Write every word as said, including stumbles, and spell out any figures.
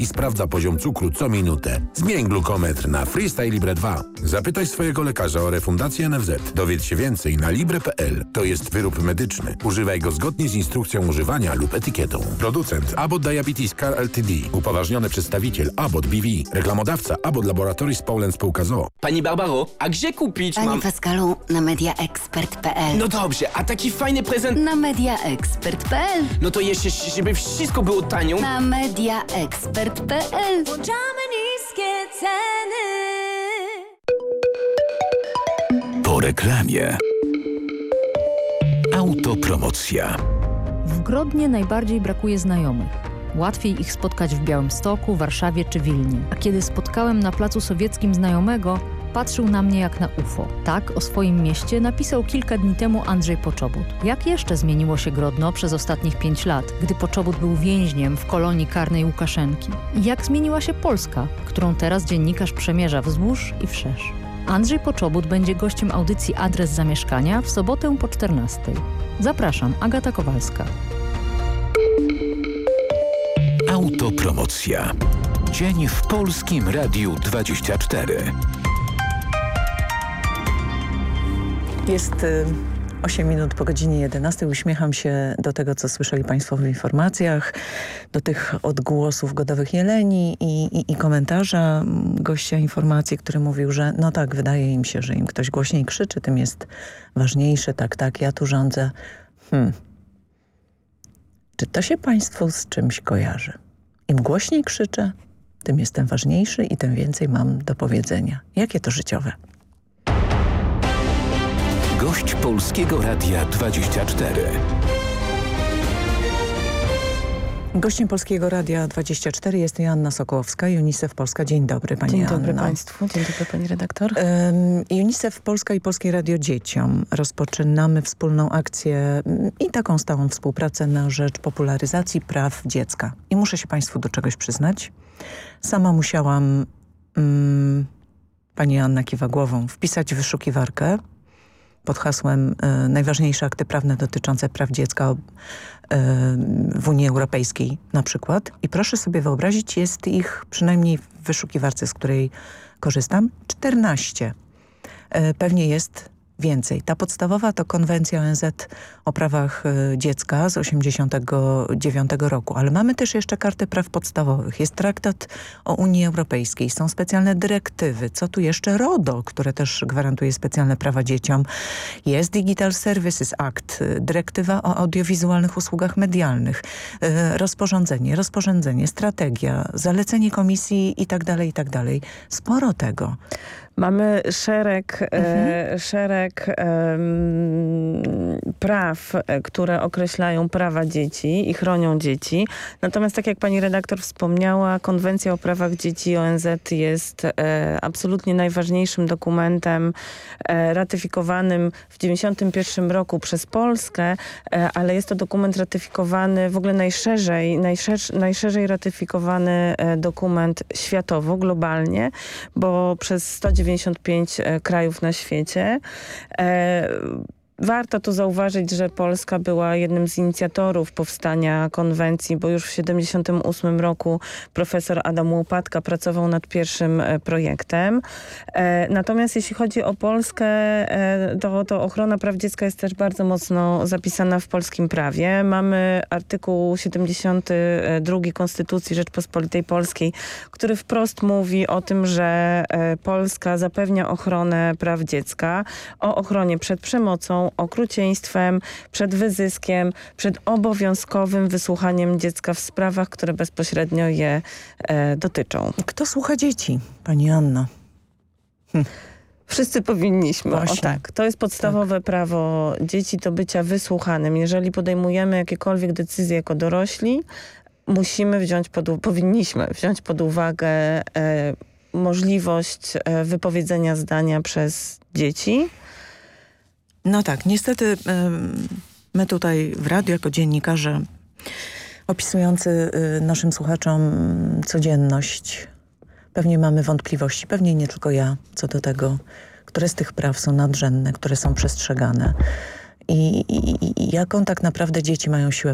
i sprawdza poziom cukru co minutę. Zmień glukometr na Freestyle Libre dwa. Zapytaj swojego lekarza o refundację N F Z. Dowiedz się więcej na libre kropka p l. To jest wyrób medyczny. Używaj go zgodnie z instrukcją używania lub etykietą. Producent Abbott Diabetes Care Ltd. Upoważniony przedstawiciel Abbott B V. Reklamodawca Abbott Laboratories Poland Spółka z o o. Pani Barbaro, a gdzie kupić Panie mam... Pascalu, na mediaexpert kropka p l. No dobrze, a taki fajny prezent... Na mediaexpert kropka p l. No to jeszcze, żeby wszystko było tanio. Na mediaexpert kropka p l. Włączamy niskie ceny. Po reklamie. Autopromocja. W Grodnie najbardziej brakuje znajomych. Łatwiej ich spotkać w Białymstoku, Warszawie czy Wilnie. A kiedy spotkałem na Placu Sowieckim znajomego, patrzył na mnie jak na U F O. Tak o swoim mieście napisał kilka dni temu Andrzej Poczobut. Jak jeszcze zmieniło się Grodno przez ostatnich pięć lat, gdy Poczobut był więźniem w kolonii karnej Łukaszenki? I jak zmieniła się Polska, którą teraz dziennikarz przemierza wzdłuż i wszerz? Andrzej Poczobut będzie gościem audycji Adres Zamieszkania w sobotę po czternastej. Zapraszam, Agata Kowalska. Autopromocja. Dzień w Polskim Radiu dwadzieścia cztery. Jest y, osiem minut po godzinie jedenastej. Uśmiecham się do tego, co słyszeli Państwo w informacjach, do tych odgłosów godowych jeleni i, i, i komentarza gościa informacji, który mówił, że no tak, wydaje im się, że im ktoś głośniej krzyczy, tym jest ważniejszy. Tak, tak, ja tu rządzę. Hmm. Czy to się Państwu z czymś kojarzy? Im głośniej krzyczę, tym jestem ważniejszy i tym więcej mam do powiedzenia. Jakie to życiowe? Gość Polskiego Radia dwadzieścia cztery. Gościem Polskiego Radia dwadzieścia cztery jest Joanna Sokołowska, UNICEF Polska. Dzień dobry Pani Dzień dobry Anno. Państwu, dzień dobry Pani redaktor. Um, UNICEF Polska i Polskie Radio Dzieciom rozpoczynamy wspólną akcję i taką stałą współpracę na rzecz popularyzacji praw dziecka. I muszę się Państwu do czegoś przyznać. Sama musiałam, um, Pani Anna kiwa głową, wpisać w wyszukiwarkę pod hasłem y, najważniejsze akty prawne dotyczące praw dziecka y, w Unii Europejskiej na przykład. I proszę sobie wyobrazić, jest ich przynajmniej w wyszukiwarce, z której korzystam, czternaście. Y, pewnie jest więcej. Ta podstawowa to konwencja O N Z o prawach y, dziecka z osiemdziesiątego dziewiątego roku. Ale mamy też jeszcze kartę praw podstawowych. Jest traktat o Unii Europejskiej. Są specjalne dyrektywy. Co tu jeszcze? RODO, które też gwarantuje specjalne prawa dzieciom. Jest Digital Services Act, y, dyrektywa o audiowizualnych usługach medialnych, y, rozporządzenie, rozporządzenie, strategia, zalecenie komisji i tak dalej, i tak dalej. Sporo tego. Mamy szereg, Mhm. e, szereg e, praw, e, które określają prawa dzieci i chronią dzieci. Natomiast tak jak pani redaktor wspomniała, Konwencja o prawach dzieci O N Z jest e, absolutnie najważniejszym dokumentem e, ratyfikowanym w dziewięćdziesiątym pierwszym roku przez Polskę, e, ale jest to dokument ratyfikowany w ogóle najszerzej, najszerz, najszerzej ratyfikowany e, dokument światowo, globalnie, bo przez sto dziewięćdziesiąt pięć krajów na świecie. E, Warto tu zauważyć, że Polska była jednym z inicjatorów powstania konwencji, bo już w siedemdziesiątym ósmym roku profesor Adam Łopatka pracował nad pierwszym e, projektem. E, natomiast jeśli chodzi o Polskę, e, to, to ochrona praw dziecka jest też bardzo mocno zapisana w polskim prawie. Mamy artykuł siedemdziesiąty drugi Konstytucji Rzeczpospolitej Polskiej, który wprost mówi o tym, że e, Polska zapewnia ochronę praw dziecka, o ochronie przed przemocą, okrucieństwem, przed wyzyskiem, przed obowiązkowym wysłuchaniem dziecka w sprawach, które bezpośrednio je e, dotyczą. Kto słucha dzieci, Pani Anno? Hm. Wszyscy powinniśmy. Właśnie. O tak, to jest podstawowe tak. prawo dzieci do bycia wysłuchanym. Jeżeli podejmujemy jakiekolwiek decyzje jako dorośli, musimy wziąć pod, powinniśmy wziąć pod uwagę e, możliwość e, wypowiedzenia zdania przez dzieci. No tak, niestety my tutaj w radiu jako dziennikarze opisujący naszym słuchaczom codzienność pewnie mamy wątpliwości, pewnie nie tylko ja, co do tego, które z tych praw są nadrzędne, które są przestrzegane i, i, i jaką tak naprawdę dzieci mają siłę